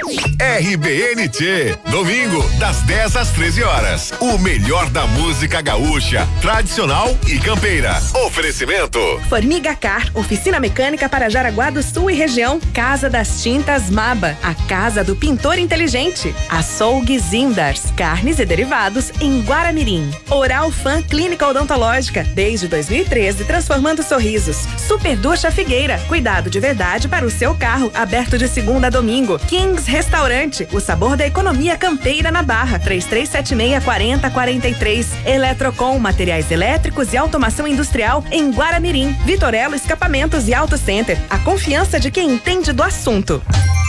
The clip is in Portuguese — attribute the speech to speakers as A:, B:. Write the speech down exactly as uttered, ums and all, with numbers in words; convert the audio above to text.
A: R B N T, domingo, das dez às treze horas. O melhor da música gaúcha, tradicional e campeira. Oferecimento.
B: Formiga Car, oficina mecânica para Jaraguá do Sul e região. Casa das Tintas Maba, a casa do pintor inteligente. Açougue Zindars, carnes e derivados em Guaramirim. Oral Fan Clínica Odontológica, desde dois mil e treze, transformando sorrisos. Super Ducha Figueira, cuidado de verdade para o seu carro, aberto de segunda a domingo. Kings Restaurante, o sabor da economia campeira na Barra, três três sete seis, quatro zero quatro três. Eletrocom, materiais elétricos e automação industrial em Guaramirim. Vitorello Escapamentos e Auto Center, a confiança de quem entende do assunto.